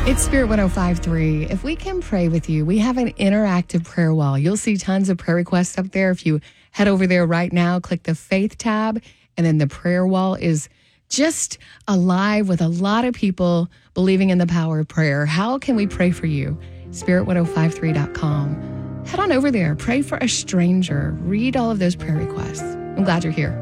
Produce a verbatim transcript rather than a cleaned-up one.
It's Spirit one oh five point three. If we can pray with you, we have an interactive prayer wall. You'll see tons of prayer requests up there. If you head over there right now, click the faith tab, and then the prayer wall is just alive with a lot of people believing in the power of prayer. How can we pray for you? spirit ten fifty-three dot com. Head on over there. Pray for a stranger. Read all of those prayer requests. I'm glad you're here.